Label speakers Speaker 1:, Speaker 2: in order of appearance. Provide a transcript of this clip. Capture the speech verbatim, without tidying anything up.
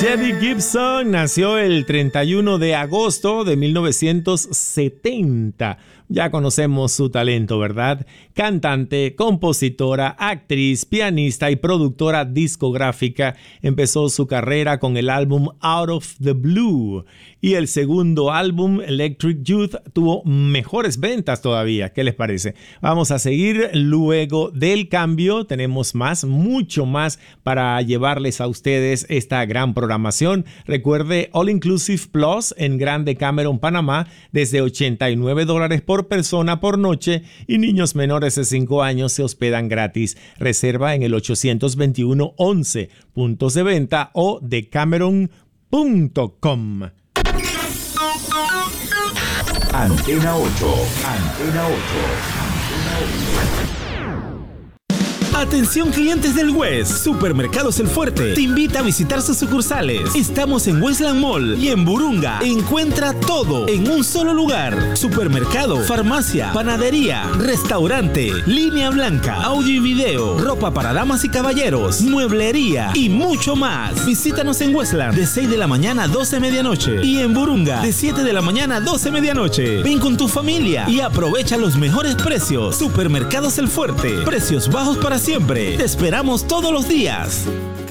Speaker 1: Debbie Gibson nació el treinta y uno de agosto de mil novecientos setenta. Ya conocemos su talento, ¿verdad? Cantante, compositora, actriz, pianista y productora discográfica. Empezó su carrera con el álbum Out of the Blue y el segundo álbum, Electric Youth, tuvo mejores ventas todavía. ¿Qué les parece? Vamos a seguir luego del cambio. Tenemos más, mucho más para llevarles a ustedes esta gran programación. Recuerde All Inclusive Plus en Grande Cameron, Panamá, desde ochenta y nueve dólares por persona por noche, y niños menores de cinco años se hospedan gratis. Reserva en el ochocientos veintiuno once, puntos de venta o decameron punto com.
Speaker 2: Antena ocho. Antena ocho.
Speaker 3: Atención clientes del West, Supermercados El Fuerte te invita a visitar sus sucursales. Estamos en Westland Mall y en Burunga. Encuentra todo en un solo lugar. Supermercado, farmacia, panadería, restaurante, línea blanca, audio y video, ropa para damas y caballeros, mueblería y mucho más. Visítanos en Westland de seis de la mañana a doce de medianoche y en Burunga de siete de la mañana a doce de medianoche. Ven con tu familia y aprovecha los mejores precios. Supermercados El Fuerte, precios bajos para siempre. Te esperamos todos los días.